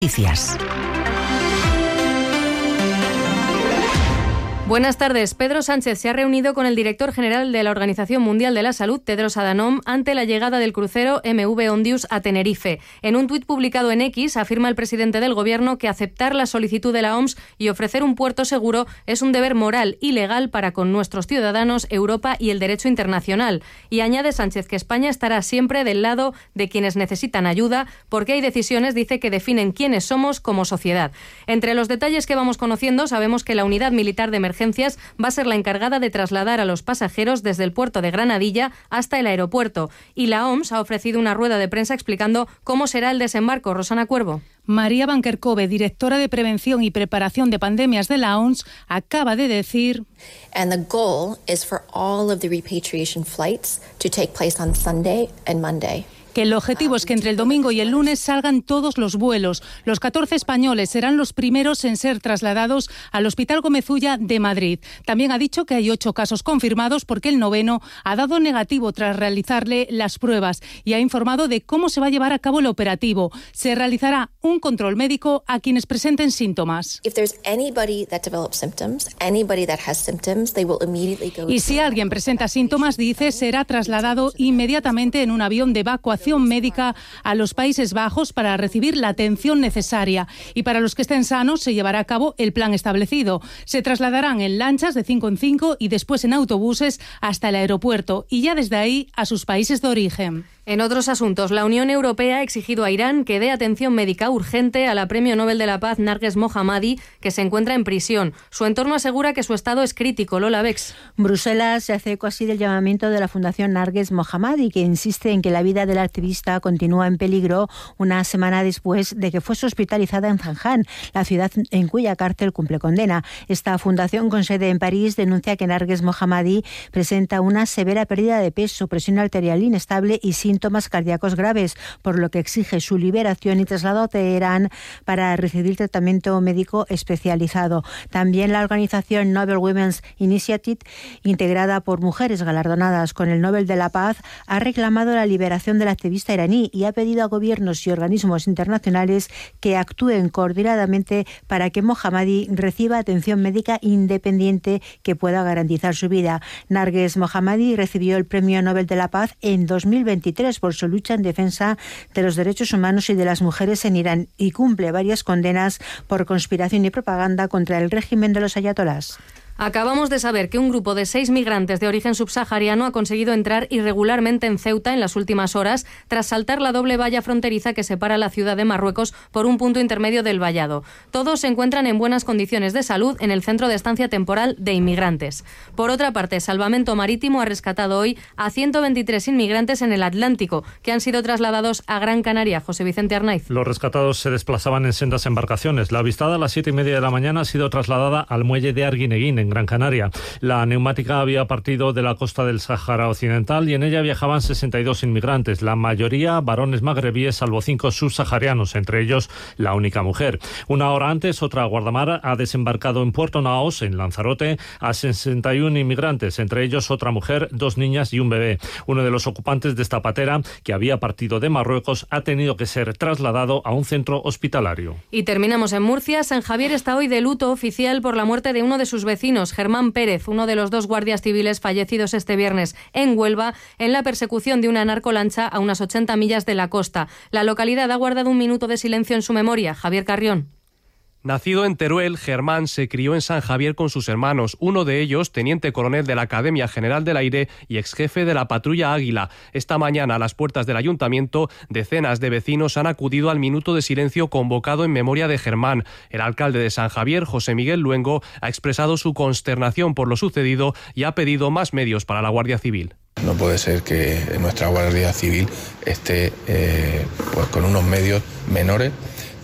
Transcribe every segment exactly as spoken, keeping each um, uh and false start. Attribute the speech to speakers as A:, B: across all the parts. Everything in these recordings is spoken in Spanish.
A: Noticias.
B: Buenas tardes. Pedro Sánchez se ha reunido con el director general de la Organización Mundial de la Salud, Tedros Adhanom, ante la llegada del crucero M V Ondius a Tenerife. En un tuit publicado en X, afirma el presidente del Gobierno que aceptar la solicitud de la O M S y ofrecer un puerto seguro es un deber moral y legal para con nuestros ciudadanos, Europa y el derecho internacional. Y añade Sánchez que España estará siempre del lado de quienes necesitan ayuda, porque hay decisiones, dice, que definen quiénes somos como sociedad. Entre los detalles que vamos conociendo, sabemos que la Unidad Militar de Emergencias va a ser la encargada de trasladar a los pasajeros desde el puerto de Granadilla hasta el aeropuerto. Y la O M S ha ofrecido una rueda de prensa explicando cómo será el desembarco. Rosana Cuervo.
C: María Banquercove, directora de Prevención y Preparación de Pandemias de la O M S, acaba de decir:
D: And the goal is for all of the repatriation flights to take place on Sunday and Monday.
C: Que el objetivo es que entre el domingo y el lunes salgan todos los vuelos. Los catorce españoles serán los primeros en ser trasladados al Hospital Gómez Ulla de Madrid. También ha dicho que hay ocho casos confirmados porque el noveno ha dado negativo tras realizarle las pruebas y ha informado de cómo se va a llevar a cabo el operativo. Se realizará un control médico a quienes presenten síntomas. Y si alguien presenta síntomas, dice, será trasladado inmediatamente en un avión de evacuación médica a los Países Bajos para recibir la atención necesaria. Y para los que estén sanos se llevará a cabo el plan establecido. Se trasladarán en lanchas de cinco en cinco y después en autobuses hasta el aeropuerto y ya desde ahí a sus países de origen.
B: En otros asuntos, la Unión Europea ha exigido a Irán que dé atención médica urgente a la Premio Nobel de la Paz Narges Mohammadi, que se encuentra en prisión. Su entorno asegura que su estado es crítico. Lola Bex.
E: Bruselas se hace eco así del llamamiento de la Fundación Narges Mohammadi, que insiste en que la vida del activista continúa en peligro una semana después de que fuese hospitalizada en Zanjan, la ciudad en cuya cárcel cumple condena. Esta fundación, con sede en París, denuncia que Narges Mohammadi presenta una severa pérdida de peso, presión arterial inestable y síntomas cardíacos graves, por lo que exige su liberación y traslado a Teherán para recibir tratamiento médico especializado. También la organización Nobel Women's Initiative, integrada por mujeres galardonadas con el Nobel de la Paz, ha reclamado la liberación del activista iraní y ha pedido a gobiernos y organismos internacionales que actúen coordinadamente para que Mohammadi reciba atención médica independiente que pueda garantizar su vida. Narges Mohammadi recibió el Premio Nobel de la Paz en dos mil veintitrés por su lucha en defensa de los derechos humanos y de las mujeres en Irán y cumple varias condenas por conspiración y propaganda contra el régimen de los ayatolás.
B: Acabamos de saber que un grupo de seis migrantes de origen subsahariano ha conseguido entrar irregularmente en Ceuta en las últimas horas tras saltar la doble valla fronteriza que separa la ciudad de Marruecos por un punto intermedio del vallado. Todos se encuentran en buenas condiciones de salud en el centro de estancia temporal de inmigrantes. Por otra parte, Salvamento Marítimo ha rescatado hoy a ciento veintitrés inmigrantes en el Atlántico que han sido trasladados a Gran Canaria. José Vicente Arnaiz.
F: Los rescatados se desplazaban en sendas embarcaciones. La avistada a las siete y media de la mañana ha sido trasladada al muelle de Arguineguín, en Gran Canaria. La neumática había partido de la costa del Sáhara Occidental y en ella viajaban sesenta y dos inmigrantes, la mayoría varones magrebíes, salvo cinco subsaharianos, entre ellos la única mujer. Una hora antes, otra guardamar ha desembarcado en Puerto Naos, en Lanzarote, a sesenta y uno inmigrantes, entre ellos otra mujer, dos niñas y un bebé. Uno de los ocupantes de esta patera, que había partido de Marruecos, ha tenido que ser trasladado a un centro hospitalario.
B: Y terminamos en Murcia. San Javier está hoy de luto oficial por la muerte de uno de sus vecinos, Germán Pérez, uno de los dos guardias civiles fallecidos este viernes en Huelva en la persecución de una narcolancha a unas ochenta millas de la costa. La localidad ha guardado un minuto de silencio en su memoria. Javier Carrión.
G: Nacido en Teruel, Germán se crió en San Javier con sus hermanos, uno de ellos teniente coronel de la Academia General del Aire y exjefe de la Patrulla Águila. Esta mañana, a las puertas del ayuntamiento, decenas de vecinos han acudido al minuto de silencio convocado en memoria de Germán. El alcalde de San Javier, José Miguel Luengo, ha expresado su consternación por lo sucedido y ha pedido más medios para la Guardia Civil.
H: No puede ser que nuestra Guardia Civil esté eh, pues con unos medios menores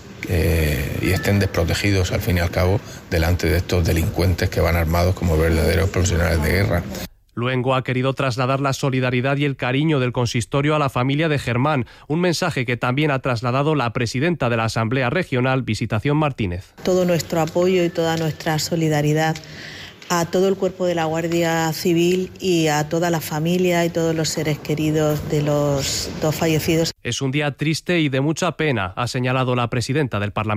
H: Eh, y estén desprotegidos al fin y al cabo delante de estos delincuentes que van armados como verdaderos profesionales de guerra.
G: Luengo ha querido trasladar la solidaridad y el cariño del consistorio a la familia de Germán, un mensaje que también ha trasladado la presidenta de la Asamblea Regional, Visitación Martínez.
I: Todo nuestro apoyo y toda nuestra solidaridad
A: a todo el cuerpo de la Guardia Civil y a toda la familia y todos los seres queridos de los dos fallecidos.
G: Es un día triste y de mucha pena, ha señalado la presidenta del Parlamento.